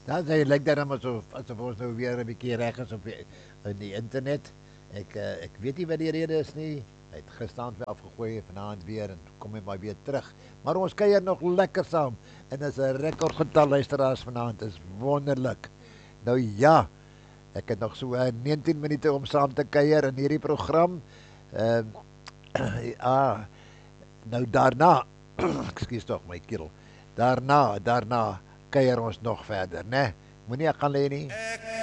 Dat lijkt daarom alsof ons nou weer 'n bietjie reg is in die internet. Ek weet nie wat die rede is nie. Hy het gisterand weer afgegooi, vanaand weer en kom hy maar weer terug. Maar ons kuier nog lekker saam en is 'n rekordgetal luisteraars vanaand. Is wonderlik. Nou ja, ek het nog so 19 minute om saam te kuier in hierdie program. Ehm ja, nou daarna, ekskuus tog my keel. Daarna kuier ons nog verder, né? Moenie ek gaan lê nie.